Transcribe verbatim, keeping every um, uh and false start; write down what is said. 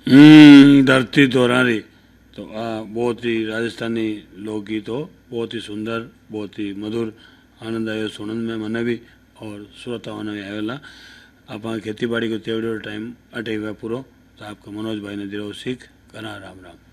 हम्म धरती तोरारी। तो आ बहुत ही राजस्थानी लोकगीत हो, बहुत ही सुंदर, बहुत ही मधुर, आनंद आयो सुनन में मने भी और श्रोताओं ने भी आवेला। आप खेती बाड़ी को तेवड़ो टाइम अटे हुआ पूरो। तो आपका मनोज भाई ने दिलो सीख। घना राम राम।